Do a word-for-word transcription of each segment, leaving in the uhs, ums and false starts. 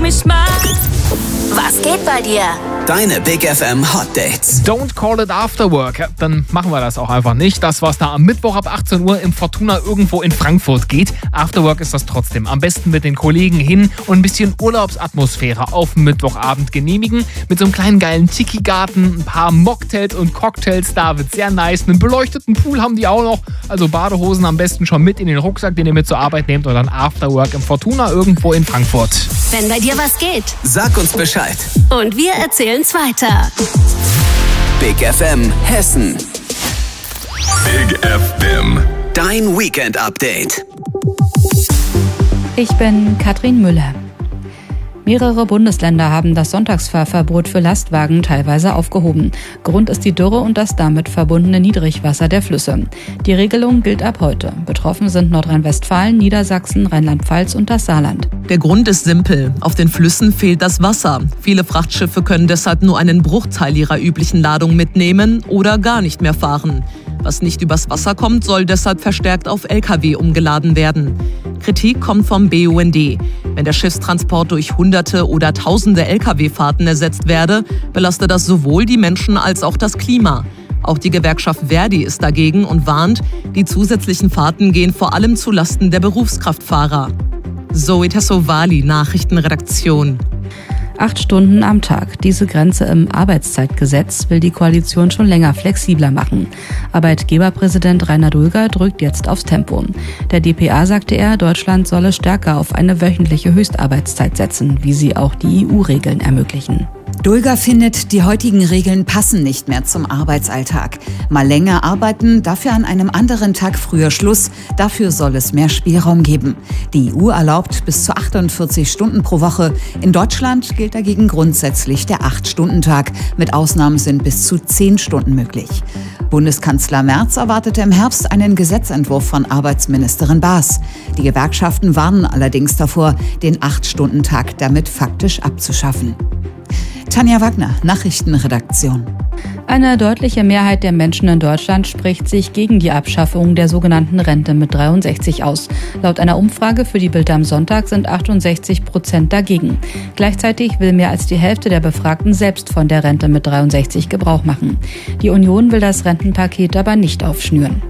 mich mag. Was geht bei dir? Deine Big F M Hot Dates. Don't call it after work. Dann machen wir das auch einfach nicht. Das, was da am Mittwoch ab achtzehn Uhr im Fortuna irgendwo in Frankfurt geht. After work ist das trotzdem. Am besten mit den Kollegen hin und ein bisschen Urlaubsatmosphäre auf dem Mittwochabend genehmigen. Mit so einem kleinen geilen Tiki-Garten, ein paar Mocktails und Cocktails. Da wird sehr nice. Einen beleuchteten Pool haben die auch noch. Also Badehosen am besten schon mit in den Rucksack, den ihr mit zur Arbeit nehmt. Und dann After work im Fortuna irgendwo in Frankfurt. Wenn bei dir was geht, Sag uns Bescheid. und wir erzählen's weiter. Big F M Hessen. Big F M. Dein Weekend Update. Ich bin Katrin Müller. Mehrere Bundesländer haben das Sonntagsfahrverbot für Lastwagen teilweise aufgehoben. Grund ist die Dürre und das damit verbundene Niedrigwasser der Flüsse. Die Regelung gilt ab heute. Betroffen sind Nordrhein-Westfalen, Niedersachsen, Rheinland-Pfalz und das Saarland. Der Grund ist simpel. Auf den Flüssen fehlt das Wasser. Viele Frachtschiffe können deshalb nur einen Bruchteil ihrer üblichen Ladung mitnehmen oder gar nicht mehr fahren. Was nicht übers Wasser kommt, soll deshalb verstärkt auf L K W umgeladen werden. Kritik kommt vom B U N D. Wenn der Schiffstransport durch Hunderte oder Tausende L K W-Fahrten ersetzt werde, belastet das sowohl die Menschen als auch das Klima. Auch die Gewerkschaft Verdi ist dagegen und warnt, die zusätzlichen Fahrten gehen vor allem zulasten der Berufskraftfahrer. Zoe Tassovali, Nachrichtenredaktion. Acht Stunden am Tag. Diese Grenze im Arbeitszeitgesetz will die Koalition schon länger flexibler machen. Arbeitgeberpräsident Rainer Dulger drückt jetzt aufs Tempo. Der D P A sagte er, Deutschland solle stärker auf eine wöchentliche Höchstarbeitszeit setzen, wie sie auch die E U-Regeln ermöglichen. Dulger findet, die heutigen Regeln passen nicht mehr zum Arbeitsalltag. Mal länger arbeiten, dafür an einem anderen Tag früher Schluss. Dafür soll es mehr Spielraum geben. Die E U erlaubt bis zu achtundvierzig Stunden pro Woche. In Deutschland gilt dagegen grundsätzlich der acht-Stunden-Tag. Mit Ausnahmen sind bis zu zehn Stunden möglich. Bundeskanzler Merz erwartete im Herbst einen Gesetzentwurf von Arbeitsministerin Baas. Die Gewerkschaften warnen allerdings davor, den acht-Stunden-Tag damit faktisch abzuschaffen. Tanja Wagner, Nachrichtenredaktion. Eine deutliche Mehrheit der Menschen in Deutschland spricht sich gegen die Abschaffung der sogenannten Rente mit dreiundsechzig aus. Laut einer Umfrage für die Bild am Sonntag sind achtundsechzig Prozent dagegen. Gleichzeitig will mehr als die Hälfte der Befragten selbst von der Rente mit dreiundsechzig Gebrauch machen. Die Union will das Rentenpaket aber nicht aufschnüren.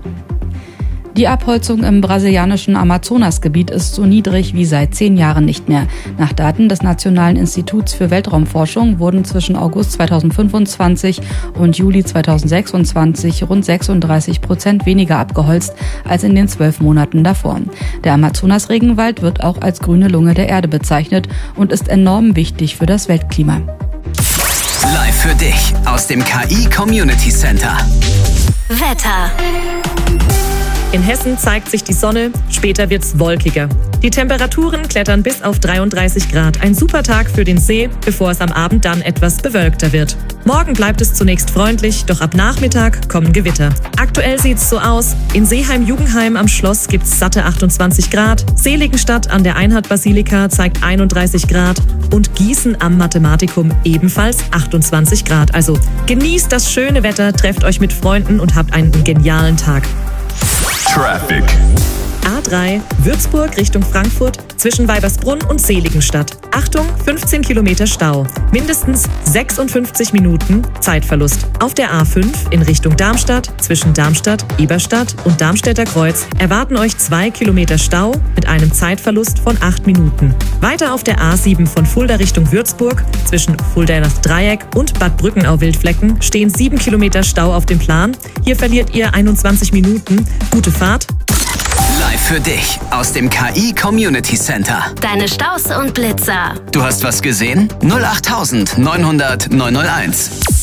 Die Abholzung im brasilianischen Amazonasgebiet ist so niedrig wie seit zehn Jahren nicht mehr. Nach Daten des Nationalen Instituts für Weltraumforschung wurden zwischen August zweitausendfünfundzwanzig und Juli zweitausendsechsundzwanzig rund sechsunddreißig Prozent weniger abgeholzt als in den zwölf Monaten davor. Der Amazonas-Regenwald wird auch als grüne Lunge der Erde bezeichnet und ist enorm wichtig für das Weltklima. Live für dich aus dem K I Community Center. Wetter. In Hessen zeigt sich die Sonne, später wird's wolkiger. Die Temperaturen klettern bis auf dreiunddreißig Grad. Ein super Tag für den See, bevor es am Abend dann etwas bewölkter wird. Morgen bleibt es zunächst freundlich, doch ab Nachmittag kommen Gewitter. Aktuell sieht's so aus: in Seeheim-Jugendheim am Schloss gibt's satte achtundzwanzig Grad, Seligenstadt an der Einhard-Basilika zeigt einunddreißig Grad und Gießen am Mathematikum ebenfalls achtundzwanzig Grad. Also genießt das schöne Wetter, trefft euch mit Freunden und habt einen genialen Tag. Traffic. A drei, Würzburg Richtung Frankfurt, zwischen Weibersbrunn und Seligenstadt. Achtung, fünfzehn Kilometer Stau. Mindestens sechsundfünfzig Minuten Zeitverlust. Auf der A fünf in Richtung Darmstadt, zwischen Darmstadt, Eberstadt und Darmstädter Kreuz erwarten euch zwei Kilometer Stau mit einem Zeitverlust von acht Minuten. Weiter auf der A sieben von Fulda Richtung Würzburg, zwischen Fulda nach Dreieck und Bad Brückenau-Wildflecken stehen sieben Kilometer Stau auf dem Plan. Hier verliert ihr einundzwanzig Minuten. Gute Fahrt. Live für dich aus dem K I Community Center. Deine Staus und Blitzer. Du hast was gesehen? null acht neunhundert neunhunderteins.